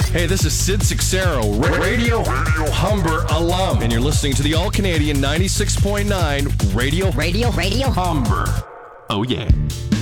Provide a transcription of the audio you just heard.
Hey, this is Sid Sixero, Radio Humber alum, and you're listening to the All-Canadian 96.9 Radio Humber. Oh, yeah.